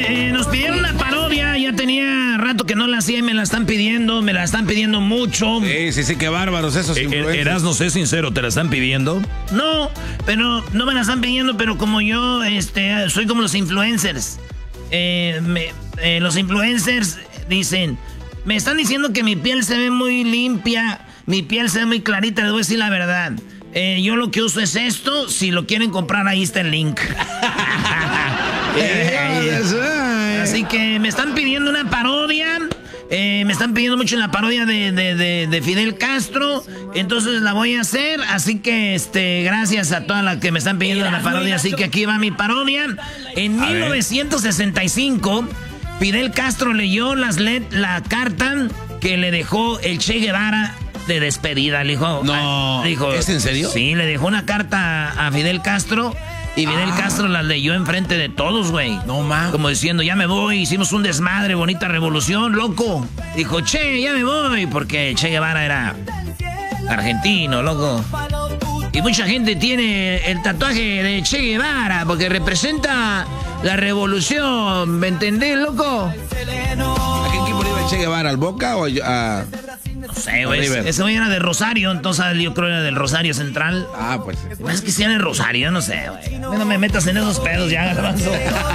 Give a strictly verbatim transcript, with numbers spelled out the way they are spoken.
Eh, nos pidieron una parodia, ya tenía rato que no la hacía y me la están pidiendo, me la están pidiendo mucho. Sí, sí, sí, qué bárbaros esos Eh, influencers. Erasmo, sé sincero, ¿te la están pidiendo? No, pero no me la están pidiendo, pero como yo este, soy como los influencers. Eh, me- eh, los influencers dicen, me están diciendo que mi piel se ve muy limpia, mi piel se ve muy clarita, les voy a decir la verdad. Eh, yo lo que uso es esto, si lo quieren comprar ahí está el link. Eh, Así que me están pidiendo una parodia. eh, me están pidiendo mucho la parodia de, de- de- de Fidel Castro. Entonces la voy a hacer. Así que este, gracias a todas las que me están pidiendo la parodia. Así que aquí va mi parodia. En mil novecientos sesenta y cinco, Fidel Castro leyó las let- la carta que le dejó el Che Guevara de despedida. Le dijo, No, ah, dijo, ¿es en serio? Sí, le dejó una carta a a Fidel Castro. Y Fidel Ah. Castro la leyó enfrente de todos, güey. No, ma. Como diciendo, ya me voy, hicimos un desmadre, bonita revolución, loco. Dijo, che, ya me voy, porque Che Guevara era argentino, loco. Y mucha gente tiene el tatuaje de Che Guevara, porque representa la revolución, ¿me entendés, loco? ¿A qué equipo le iba el Che Guevara? ¿Al Boca o a...? No sé, güey. River. Ese güey era de Rosario, entonces yo creo que era del Rosario Central. Ah, pues. Es que si era en Rosario, no sé, güey. No me metas en esos pedos ya, Garbanzo.